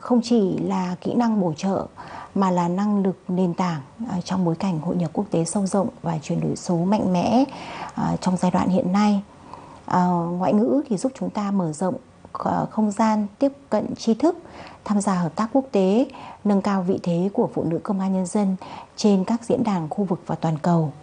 không chỉ là kỹ năng bổ trợ mà là năng lực nền tảng trong bối cảnh hội nhập quốc tế sâu rộng và chuyển đổi số mạnh mẽ trong giai đoạn hiện nay. Ngoại ngữ thì giúp chúng ta mở rộng không gian tiếp cận tri thức, tham gia hợp tác quốc tế, nâng cao vị thế của phụ nữ công an nhân dân trên các diễn đàn khu vực và toàn cầu.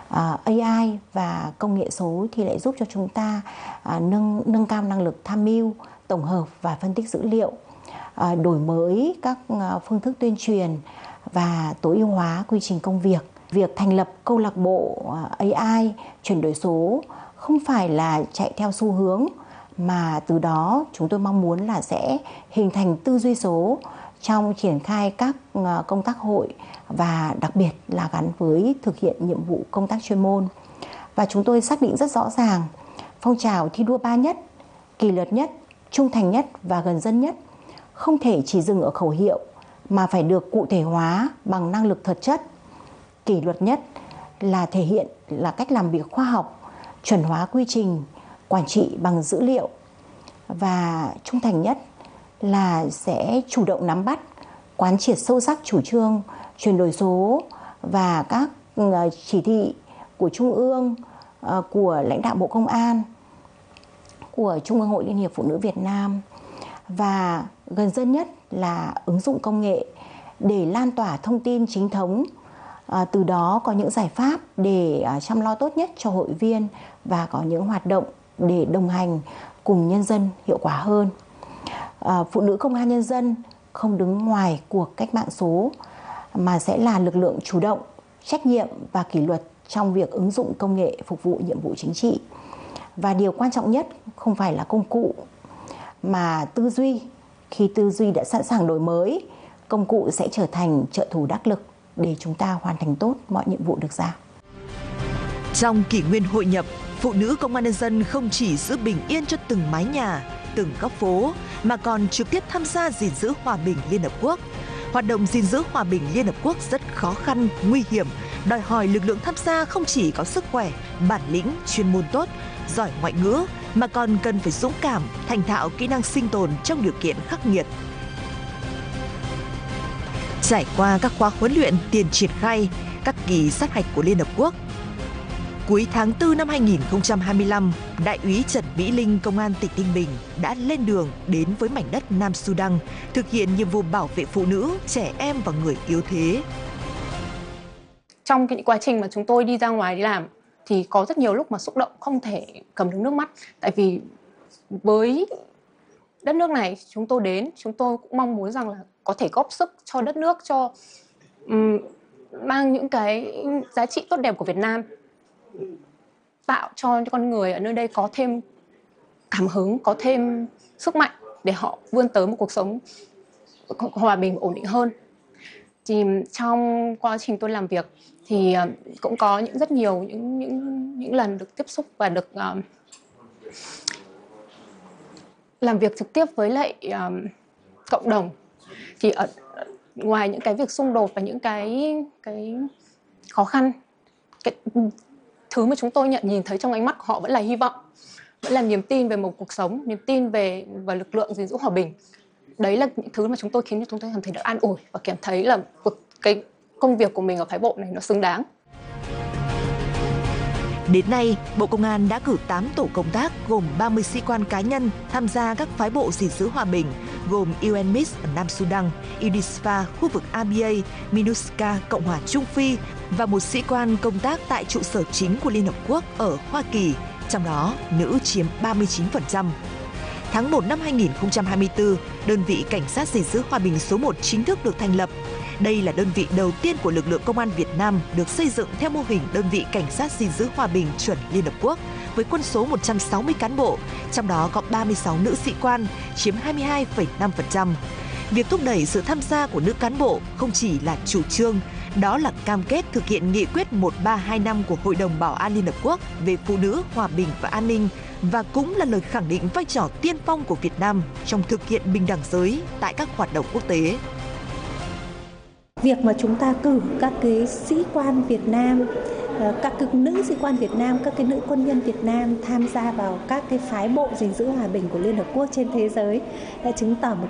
AI và công nghệ số thì lại giúp cho chúng ta nâng cao năng lực tham mưu, tổng hợp và phân tích dữ liệu, đổi mới các phương thức tuyên truyền và tối ưu hóa quy trình công việc. Việc thành lập câu lạc bộ AI chuyển đổi số không phải là chạy theo xu hướng, mà từ đó chúng tôi mong muốn là sẽ hình thành tư duy số trong triển khai các công tác hội và đặc biệt là gắn với thực hiện nhiệm vụ công tác chuyên môn. Và chúng tôi xác định rất rõ ràng phong trào thi đua 3 nhất, kỷ luật nhất, trung thành nhất và gần dân nhất không thể chỉ dừng ở khẩu hiệu mà phải được cụ thể hóa bằng năng lực thực chất. Kỷ luật nhất là thể hiện là cách làm việc khoa học, chuẩn hóa quy trình, quản trị bằng dữ liệu, và trung thành nhất là sẽ chủ động nắm bắt, quán triệt sâu sắc chủ trương chuyển đổi số và các chỉ thị của Trung ương, của lãnh đạo Bộ Công an, của Trung ương Hội Liên hiệp Phụ nữ Việt Nam. Và gần dân nhất là ứng dụng công nghệ để lan tỏa thông tin chính thống, từ đó có những giải pháp để chăm lo tốt nhất cho hội viên và có những hoạt động để đồng hành cùng nhân dân hiệu quả hơn. Phụ nữ công an nhân dân không đứng ngoài cuộc cách mạng số mà sẽ là lực lượng chủ động, trách nhiệm và kỷ luật trong việc ứng dụng công nghệ phục vụ nhiệm vụ chính trị. Và điều quan trọng nhất không phải là công cụ mà tư duy. Khi tư duy đã sẵn sàng đổi mới, công cụ sẽ trở thành trợ thủ đắc lực để chúng ta hoàn thành tốt mọi nhiệm vụ được giao. Trong kỷ nguyên hội nhập, phụ nữ công an nhân dân không chỉ giữ bình yên cho từng mái nhà, từng góc phố, mà còn trực tiếp tham gia gìn giữ hòa bình Liên Hợp Quốc. Hoạt động gìn giữ hòa bình Liên Hợp Quốc rất khó khăn, nguy hiểm, đòi hỏi lực lượng tham gia không chỉ có sức khỏe, bản lĩnh, chuyên môn tốt, giỏi ngoại ngữ, mà còn cần phải dũng cảm, thành thạo kỹ năng sinh tồn trong điều kiện khắc nghiệt. Trải qua các khóa huấn luyện tiền triển khai, các kỳ sát hạch của Liên Hợp Quốc, cuối tháng 4 năm 2025, Đại úy Trần Mỹ Linh, Công an tỉnh Ninh Bình đã lên đường đến với mảnh đất Nam Sudan, thực hiện nhiệm vụ bảo vệ phụ nữ, trẻ em và người yếu thế. Trong cái quá trình mà chúng tôi đi ra ngoài đi làm thì có rất nhiều lúc mà xúc động không thể cầm được nước mắt. Tại vì với đất nước này chúng tôi đến, chúng tôi cũng mong muốn rằng là có thể góp sức cho đất nước, cho mang những cái giá trị tốt đẹp của Việt Nam, tạo cho con người ở nơi đây có thêm cảm hứng, có thêm sức mạnh để họ vươn tới một cuộc sống hòa bình, ổn định hơn. Thì trong quá trình tôi làm việc thì cũng có rất nhiều những lần được tiếp xúc và được làm việc trực tiếp với lại cộng đồng. Thì ngoài những cái việc xung đột và những cái khó khăn, cái thứ mà chúng tôi nhìn thấy trong ánh mắt của họ vẫn là hy vọng, vẫn là niềm tin về một cuộc sống, niềm tin về và lực lượng gìn giữ hòa bình. Đấy là những thứ mà chúng tôi khiến cho chúng tôi cảm thấy được an ủi và cảm thấy là cái công việc của mình ở phái bộ này nó xứng đáng. Đến nay, Bộ Công an đã cử 8 tổ công tác gồm 30 sĩ quan cá nhân tham gia các phái bộ gìn giữ hòa bình gồm UNMISS ở Nam Sudan, UNISFA khu vực ABA, MINUSCA Cộng hòa Trung Phi và một sĩ quan công tác tại trụ sở chính của Liên Hợp Quốc ở Hoa Kỳ, trong đó nữ chiếm 39%. Tháng 1 năm 2024, đơn vị Cảnh sát gìn giữ hòa bình số 1 chính thức được thành lập. Đây là đơn vị đầu tiên của lực lượng công an Việt Nam được xây dựng theo mô hình đơn vị Cảnh sát gìn giữ hòa bình chuẩn Liên Hợp Quốc với quân số 160 cán bộ, trong đó có 36 nữ sĩ quan, chiếm 22,5%. Việc thúc đẩy sự tham gia của nữ cán bộ không chỉ là chủ trương, đó là cam kết thực hiện nghị quyết 1325 của Hội đồng Bảo an Liên Hợp Quốc về phụ nữ, hòa bình và an ninh, và cũng là lời khẳng định vai trò tiên phong của Việt Nam trong thực hiện bình đẳng giới tại các hoạt động quốc tế. Việc mà chúng ta cử các cái sĩ quan Việt Nam, các cái nữ sĩ quan Việt Nam, các cái nữ quân nhân Việt Nam tham gia vào các cái phái bộ gìn giữ hòa bình của Liên Hợp Quốc trên thế giới đã chứng tỏ một